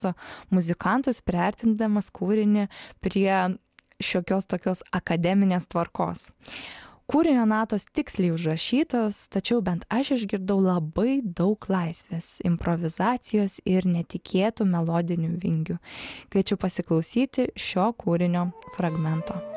muzikantus, priartindamas kūrinį prie šiokios tokios akademinės tvarkos. Kūrinio natos tiksliai užrašytos, tačiau bent aš išgirdau labai daug laisvės, improvizacijos ir netikėtų melodinių vingių. Kviečiu pasiklausyti šio kūrinio fragmento.